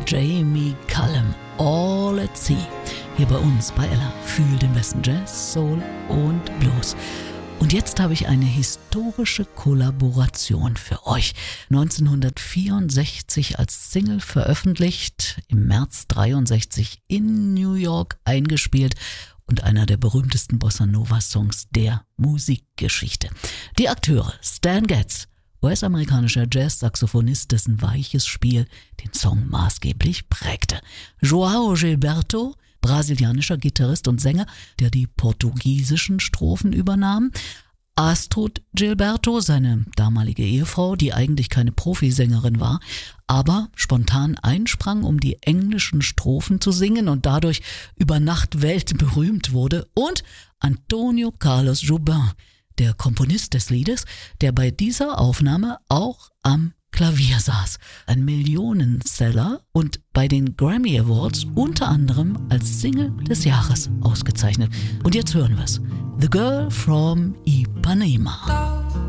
Jamie Cullum, All at Sea. Hier bei uns bei Ella. Fühl den besten Jazz, Soul und Blues. Und jetzt habe ich eine historische Kollaboration für euch. 1964 als Single veröffentlicht, im März 63 in New York eingespielt und einer der berühmtesten Bossa-Nova-Songs der Musikgeschichte. Die Akteure Stan Getz, US-amerikanischer Jazz-Saxophonist, dessen weiches Spiel den Song maßgeblich prägte. João Gilberto, brasilianischer Gitarrist und Sänger, der die portugiesischen Strophen übernahm. Astrud Gilberto, seine damalige Ehefrau, die eigentlich keine Profisängerin war, aber spontan einsprang, um die englischen Strophen zu singen und dadurch über Nacht weltberühmt wurde. Und Antonio Carlos Jobim, der Komponist des Liedes, der bei dieser Aufnahme auch am Klavier saß. Ein Millionenseller und bei den Grammy Awards unter anderem als Single des Jahres ausgezeichnet. Und jetzt hören wir's. The Girl from Ipanema.